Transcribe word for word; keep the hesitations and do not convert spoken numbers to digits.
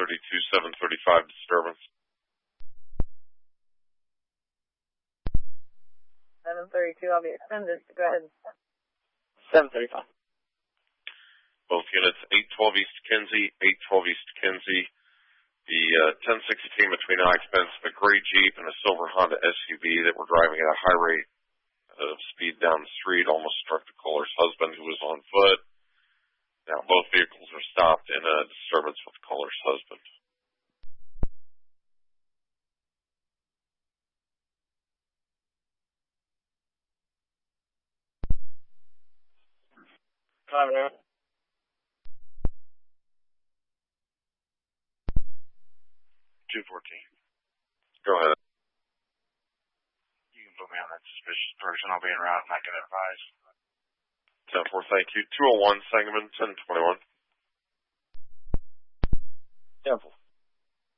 thirty-two, seven thirty-five disturbance. seven thirty-two, I'll be extended. Go ahead. seven thirty-five. Both units, eight twelve East Kinsey, eight twelve East Kinsey. The uh, ten sixty came between occupants of a gray Jeep and a silver Honda S U V that were driving at a high rate of speed down the street, almost struck the caller's husband, who was on foot. Now, both vehicles are stopped in a disturbance with the caller's husband. Five minutes. two fourteen. Go ahead. You can put me on that suspicious person. I'll be en route and I can advise. ten four, thank you. two oh one, Sangamon, ten twenty-one. ten four.